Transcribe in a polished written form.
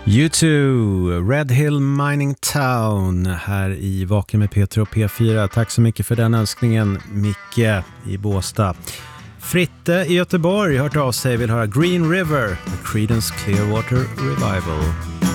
U2, Red Hill Mining Town här i Vaken med Peter och P4. Tack så mycket för den önskningen, Micke i Båstad. Fritte i Göteborg hört av sig, vill höra Green River med Creedence Clearwater Revival.